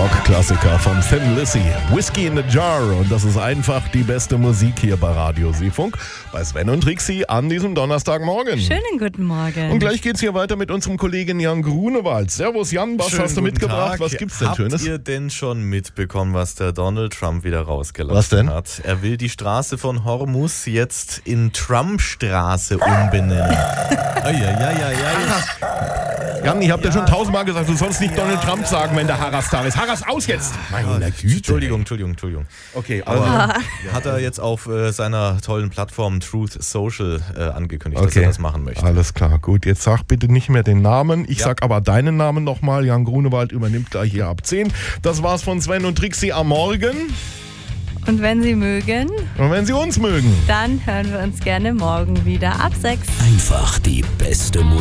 Rockklassiker von Thin Lizzy, Whiskey in the Jar, und das ist einfach die beste Musik hier bei Radio Seefunk, bei Sven und Trixie an diesem Donnerstagmorgen. Schönen guten Morgen. Und gleich geht's hier weiter mit unserem Kollegen Jan Grunewald. Servus Jan, was hast du mitgebracht? Was gibt's denn Schönes? Habt ihr denn schon mitbekommen, was der Donald Trump wieder rausgelassen Was denn? hat? Er will die Straße von Hormuz jetzt in Trump-Straße umbenennen. Jan, ich hab dir schon 1000-mal gesagt, du sollst nicht Donald Trump sagen, wenn der Harras da ist. Harras, aus jetzt! Meine Güte. Entschuldigung. Okay, Aber hat er jetzt auf seiner tollen Plattform Truth Social angekündigt, dass er das machen möchte. Alles klar, gut. Jetzt sag bitte nicht mehr den Namen. Ich sag aber deinen Namen nochmal. Jan Grunewald übernimmt gleich hier ab 10. Das war's von Sven und Trixie am Morgen. Und wenn Sie mögen, Und wenn Sie uns mögen. dann hören wir uns gerne morgen wieder ab 6. Einfach die beste Musik.